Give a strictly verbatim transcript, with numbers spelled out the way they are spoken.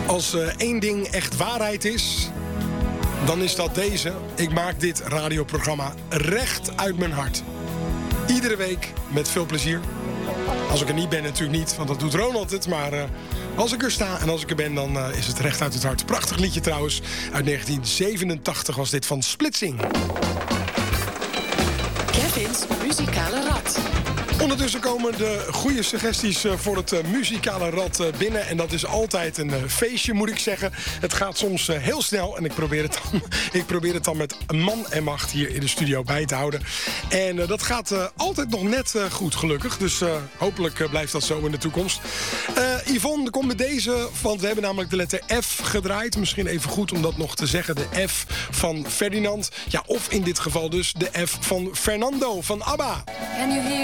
Als uh, één ding echt waarheid is, dan is dat deze. Ik maak dit radioprogramma recht uit mijn hart. Iedere week met veel plezier. Als ik er niet ben natuurlijk niet, want dat doet Ronald het. Maar uh, als ik er sta en als ik er ben, dan uh, is het recht uit het hart. Prachtig liedje trouwens. Uit negentien zevenentachtig was dit van Splitsing. Kevin's muzikale rad. Ondertussen komen de goede suggesties voor het uh, muzikale rad uh, binnen. En dat is altijd een uh, feestje, moet ik zeggen. Het gaat soms uh, heel snel en ik probeer, het dan, ik probeer het dan met man en macht hier in de studio bij te houden. En uh, dat gaat uh, altijd nog net uh, goed, gelukkig. Dus uh, hopelijk uh, blijft dat zo in de toekomst. Uh, Yvonne, kom met deze, want we hebben namelijk de letter F gedraaid. Misschien even goed om dat nog te zeggen. De F van Ferdinand. Ja, of in dit geval dus de F van Fernando van ABBA. Can you hear